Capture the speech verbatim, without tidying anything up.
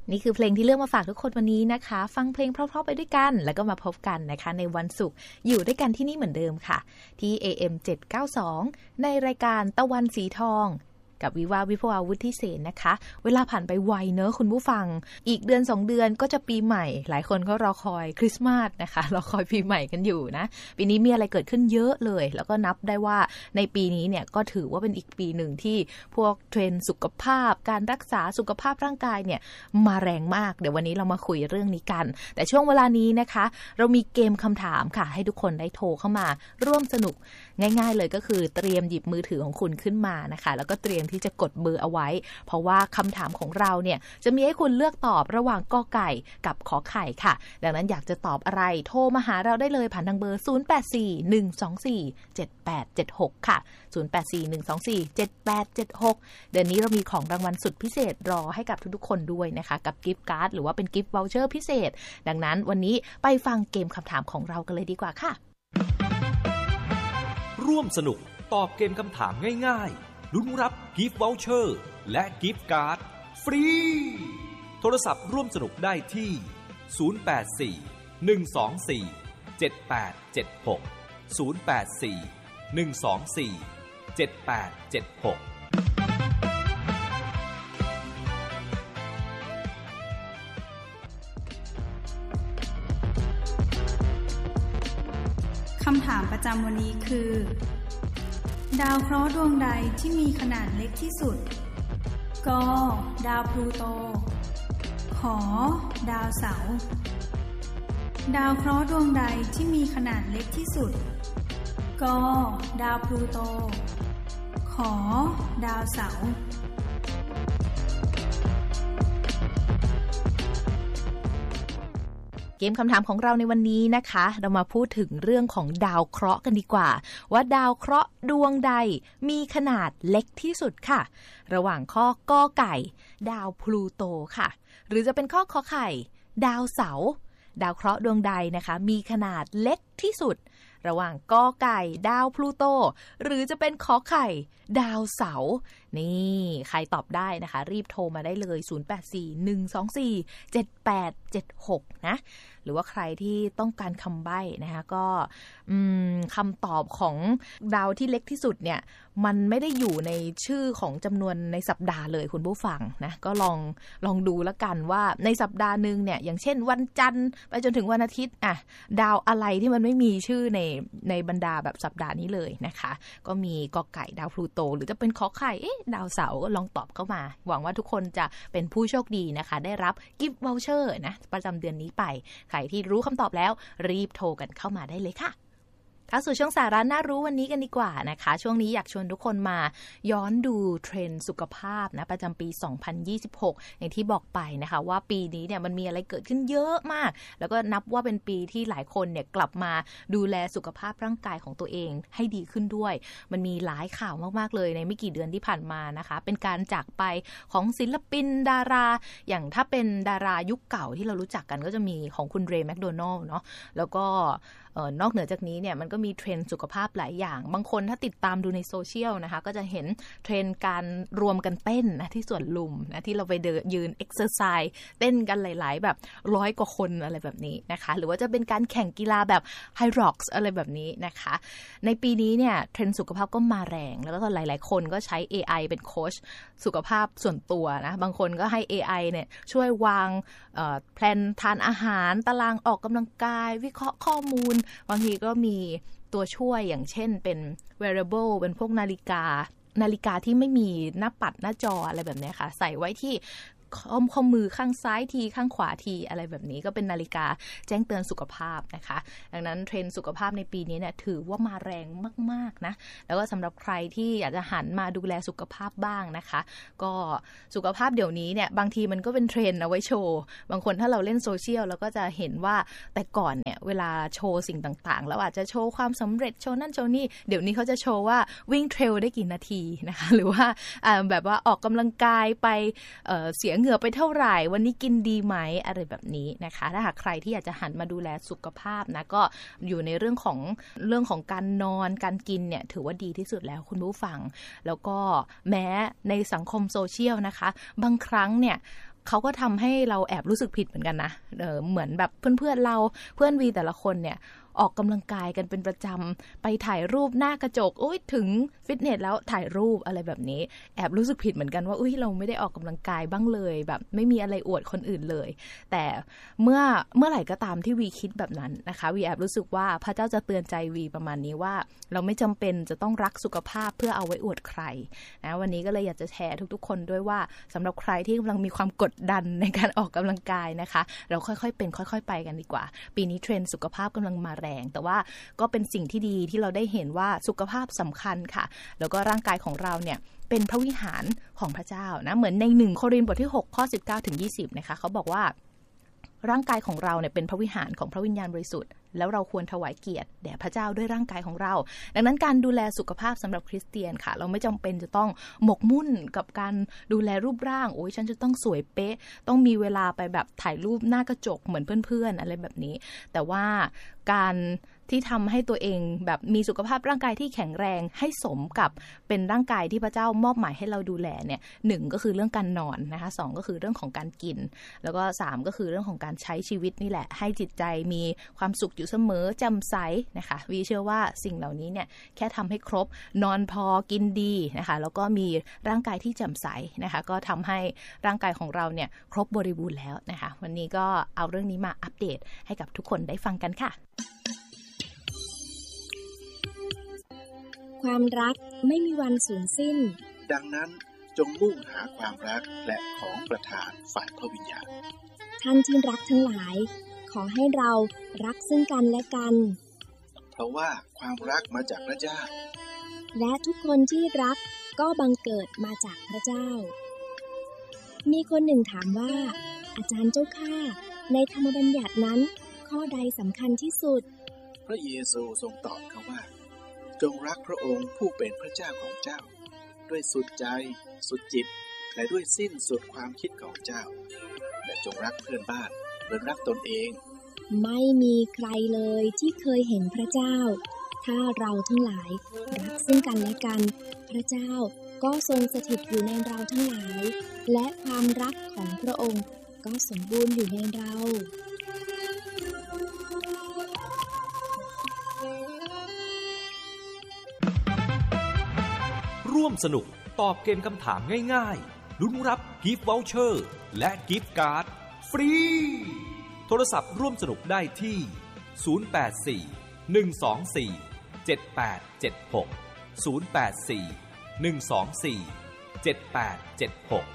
นี่คือเพลงที่เลือกมาฝากทุกคนวันนี้นะคะฟังเพลงเพราะๆไปด้วยกันแล้วก็มาพบกันนะคะในวันศุกร์อยู่ด้วยกันที่นี่เหมือนเดิมค่ะที่ เอ เอ็ม เจ็ดเก้าสอง ในรายการตะวันสีทองกับวิวาวิภวาวุฒิเสนนะคะเวลาผ่านไปไวเนอะคุณผู้ฟังอีกเดือนสองเดือนก็จะปีใหม่หลายคนก็รอคอยคริสต์มาสนะคะรอคอยปีใหม่กันอยู่นะปีนี้มีอะไรเกิดขึ้นเยอะเลยแล้วก็นับได้ว่าในปีนี้เนี่ยก็ถือว่าเป็นอีกปีหนึ่งที่พวกเทรนด์สุขภาพการรักษาสุขภาพร่างกายเนี่ยมาแรงมากเดี๋ยววันนี้เรามาคุยเรื่องนี้กันแต่ช่วงเวลานี้นะคะเรามีเกมคำถามค่ะให้ทุกคนได้โทรเข้ามาร่วมสนุกง่ายๆเลยก็คือเตรียมหยิบมือถือของคุณขึ้นมานะคะแล้วก็เตรียมที่จะกดเบอร์เอาไว้เพราะว่าคำถามของเราเนี่ยจะมีให้คุณเลือกตอบระหว่างกอไก่กับขอไข่ค่ะดังนั้นอยากจะตอบอะไรโทรมาหาเราได้เลยผ่านทางเบอร์ศูนย์ แปด สี่ หนึ่ง สอง สี่ เจ็ด แปด เจ็ด หกค่ะศูนย์ แปด สี่ หนึ่ง สอง สี่ เจ็ด แปด เจ็ด หกเดือนนี้เรามีของรางวัลสุดพิเศษรอให้กับทุกๆคนด้วยนะคะกับกิฟต์การ์ดหรือว่าเป็นกิฟต์วอเชอร์พิเศษดังนั้นวันนี้ไปฟังเกมคำถามของเรากันเลยดีกว่าค่ะร่วมสนุกตอบเกมคำถามง่ายๆลุ้นรับกิฟต์วอเชอร์และกิฟต์การ์ดฟรีโทรศัพท์ร่วมสนุกได้ที่ศูนย์ แปด สี่ หนึ่ง สอง สี่ เจ็ด แปด เจ็ด หก ศูนย์ แปด สี่ หนึ่ง สอง สี่ เจ็ด แปด เจ็ด หกคำถามประจำวันนี้คือดาวเคราะห์ดวงใดที่มีขนาดเล็กที่สุดกดาวพลูโตขดาวเสาร์ดาวเคราะห์ดวงใดที่มีขนาดเล็กที่สุดกดาวพลูโตขดาวเสาร์เกมคำถามของเราในวันนี้นะคะเรามาพูดถึงเรื่องของดาวเคราะห์กันดีกว่าว่าดาวเคราะห์ดวงใดมีขนาดเล็กที่สุดค่ะระหว่างข้อกอไก่ดาวพลูโตค่ะหรือจะเป็นข้อขอไข่ดาวเสาร์ดาวเคราะห์ดวงใดนะคะมีขนาดเล็กที่สุดระหว่างกอไก่ดาวพลูโตหรือจะเป็นขอไข่ดาวเสาร์นี่ใครตอบได้นะคะรีบโทรมาได้เลยศูนย์ แปด สี่ หนึ่ง สอง สี่ เจ็ด แปด เจ็ด หกนะหรือว่าใครที่ต้องการคำใบ้นะคะก็คำตอบของดาวที่เล็กที่สุดเนี่ยมันไม่ได้อยู่ในชื่อของจำนวนในสัปดาห์เลยคุณผู้ฟังนะก็ลองลองดูแล้วกันว่าในสัปดาห์นึงเนี่ยอย่างเช่นวันจันทร์ไปจนถึงวันอาทิตย์อ่ะดาวอะไรที่มันไม่มีชื่อในในบรรดาแบบสัปดาห์นี้เลยนะคะก็มีกอไก่ดาวพลูโตหรือจะเป็นขอไข่เอ๊ะดาวเสาร์ก็ลองตอบเข้ามาหวังว่าทุกคนจะเป็นผู้โชคดีนะคะได้รับกิฟต์วอเชอร์นะประจำเดือนนี้ไปใครที่รู้คำตอบแล้วรีบโทรกันเข้ามาได้เลยค่ะเข้าสู่ช่วงสาระน่ารู้วันนี้กันดีกว่านะคะช่วงนี้อยากชวนทุกคนมาย้อนดูเทรนด์สุขภาพนะประจำปีสองพันยี่สิบหกอย่างที่บอกไปนะคะว่าปีนี้เนี่ยมันมีอะไรเกิดขึ้นเยอะมากแล้วก็นับว่าเป็นปีที่หลายคนเนี่ยกลับมาดูแลสุขภาพร่างกายของตัวเองให้ดีขึ้นด้วยมันมีหลายข่าวมากๆเลยในไม่กี่เดือนที่ผ่านมานะคะเป็นการจากไปของศิลปินดาราอย่างถ้าเป็นดารายุคเก่าที่เรารู้จักกันก็จะมีของคุณเรย์แมคโดนัลด์เนาะแล้วก็เอ่อนอกเหนือจากนี้เนี่ยมันก็มีเทรนด์สุขภาพหลายอย่างบางคนถ้าติดตามดูในโซเชียลนะคะก็จะเห็นเทรนด์การรวมกันเต้นนะที่สวนลุมนะที่เราไปเดินยืนเอ็กซ์ไซส์เต้นกันหลายๆแบบร้อยกว่าคนอะไรแบบนี้นะคะหรือว่าจะเป็นการแข่งกีฬาแบบไฮร็อกซ์อะไรแบบนี้นะคะในปีนี้เนี่ยเทรนด์สุขภาพก็มาแรงแล้วก็หลายๆคนก็ใช้ เอ ไอ เป็นโค้ชสุขภาพส่วนตัวนะบางคนก็ให้ เอ ไอ เนี่ยช่วยวางเอ่อแพลนทานอาหารตารางออกกำลังกายวิเคราะห์ข้อมูลบางทีก็มีตัวช่วยอย่างเช่นเป็น wearable เป็นพวกนาฬิกานาฬิกาที่ไม่มีหน้าปัดหน้าจออะไรแบบนี้ค่ะใส่ไว้ที่ข้อข้อมือข้างซ้ายทีข้างขวาทีอะไรแบบนี้ก็เป็นนาฬิกาแจ้งเตือนสุขภาพนะคะดังนั้นเทรนด์สุขภาพในปีนี้เนี่ยถือว่ามาแรงมากๆนะแล้วก็สำหรับใครที่อยากจะหันมาดูแลสุขภาพบ้างนะคะก็สุขภาพเดี๋ยวนี้เนี่ยบางทีมันก็เป็นเทรนด์เอาไว้โชว์บางคนถ้าเราเล่นโซเชียลเราก็จะเห็นว่าแต่ก่อนเนี่ยเวลาโชว์สิ่งต่างๆแล้วอาจจะโชว์ความสำเร็จโชว์นั่นโชว์นี่เดี๋ยวนี้เขาจะโชว์ว่าวิ่งเทรลได้กี่นาทีนะคะหรือว่าแบบว่าออกกำลังกายไปเอ่อเสียเหงื่อไปเท่าไหร่วันนี้กินดีไหมอะไรแบบนี้นะคะถ้าหากใครที่อยากจะหันมาดูแลสุขภาพนะก็อยู่ในเรื่องของเรื่องของการนอนการกินเนี่ยถือว่าดีที่สุดแล้วคุณผู้ฟังแล้วก็แม้ในสังคมโซเชียลนะคะบางครั้งเนี่ยเขาก็ทำให้เราแอบรู้สึกผิดเหมือนกันนะเออเหมือนแบบเพื่อนๆเราเพื่อนวีแต่ละคนเนี่ยออกกำลังกายกันเป็นประจำไปถ่ายรูปหน้ากระจกโอ๊ยถึงฟิตเนสแล้วถ่ายรูปอะไรแบบนี้แอบรู้สึกผิดเหมือนกันว่าอุ้ยเราไม่ได้ออกกำลังกายบ้างเลยแบบไม่มีอะไรอวดคนอื่นเลยแต่เมื่อเมื่อไหร่ก็ตามที่วีคิดแบบนั้นนะคะวีแอบรู้สึกว่าพระเจ้าจะเตือนใจวีประมาณนี้ว่าเราไม่จำเป็นจะต้องรักสุขภาพเพื่อเอาไว้อวดใครนะวันนี้ก็เลยอยากจะแชร์ทุกๆคนด้วยว่าสำหรับใครที่กำลังมีความกดดันในการออกกำลังกายนะคะเราค่อยๆเป็นค่อยๆไปกันดีกว่าปีนี้เทรนด์สุขภาพกำลังมาแรงแต่ว่าก็เป็นสิ่งที่ดีที่เราได้เห็นว่าสุขภาพสำคัญค่ะแล้วก็ร่างกายของเราเนี่ยเป็นพระวิหารของพระเจ้านะเหมือนในหนึ่งโครินธ์บทที่หกข้อสิบเก้าถึงยี่สิบนะคะเขาบอกว่าร่างกายของเราเนี่ยเป็นพระวิหารของพระวิญญาณบริสุทธิ์แล้วเราควรถวายเกียรติแด่พระเจ้าด้วยร่างกายของเราดังนั้นการดูแลสุขภาพสำหรับคริสเตียนค่ะเราไม่จำเป็นจะต้องหมกมุ่นกับการดูแลรูปร่างโอ้ยฉันจะต้องสวยเป๊ะต้องมีเวลาไปแบบถ่ายรูปหน้ากระจกเหมือนเพื่อนๆอะไรแบบนี้แต่ว่าการที่ทำให้ตัวเองแบบมีสุขภาพร่างกายที่แข็งแรงให้สมกับเป็นร่างกายที่พระเจ้ามอบหมายให้เราดูแลเนี่ยหนึ่งก็คือเรื่องการนอนนะคะสองก็คือเรื่องของการกินแล้วก็สามก็คือเรื่องของการใช้ชีวิตนี่แหละให้จิตใจมีความสุขอยู่เสมอแจ่มใสนะคะวีเชื่อว่าสิ่งเหล่านี้เนี่ยแค่ทำให้ครบนอนพอกินดีนะคะแล้วก็มีร่างกายที่แจ่มใสนะคะก็ทำให้ร่างกายของเราเนี่ยครบบริบูรณ์แล้วนะคะวันนี้ก็เอาเรื่องนี้มาอัปเดตให้กับทุกคนได้ฟังกันค่ะความรักไม่มีวันสูญสิ้นดังนั้นจงมุ่งหาความรักและของประทานฝ่ายพระวิญญาณท่านที่รักทั้งหลายขอให้เรารักซึ่งกันและกันเพราะว่าความรักมาจากพระเจ้าและทุกคนที่รักก็บังเกิดมาจากพระเจ้ามีคนหนึ่งถามว่าอาจารย์เจ้าข้าในธรรมบัญญัตินั้นข้อใดสำคัญที่สุดพระเยซูทรงตอบเขาว่าจงรักพระองค์ผู้เป็นพระเจ้าของเจ้าด้วยสุดใจสุดจิตและด้วยสิ้นสุดความคิดของเจ้าและจงรักเพื่อนบ้านเหมือนรักตนเองไม่มีใครเลยที่เคยเห็นพระเจ้าถ้าเราทั้งหลายรักซึ่งกันและกันพระเจ้าก็ทรงสถิตอยู่ในเราทั้งหลายและความรักของพระองค์ก็สมบูรณ์อยู่ในเราร่วมสนุกตอบเกมคำถามง่ายๆลุ้นรับกิฟต์วอลเชอร์และกิฟต์การ์ดฟรีโทรศัพท์ร่วมสนุกได้ที่ศูนย์ แปด สี่ หนึ่ง สอง สี่ เจ็ด แปด เจ็ด หก ศูนย์ แปด สี่ หนึ่ง สอง สี่ เจ็ด แปด เจ็ด หก